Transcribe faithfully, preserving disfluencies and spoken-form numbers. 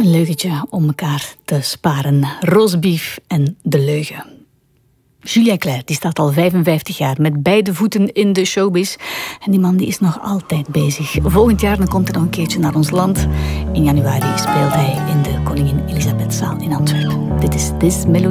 Een leugentje om elkaar te sparen. Roastbeef en de leugen. Julia Claire die staat al vijfenvijftig jaar met beide voeten in de showbiz. En die man die is nog altijd bezig. Volgend jaar dan komt hij nog een keertje naar ons land. In januari speelt hij in de Koningin Elisabethzaal in Antwerpen. Dit is This Melody.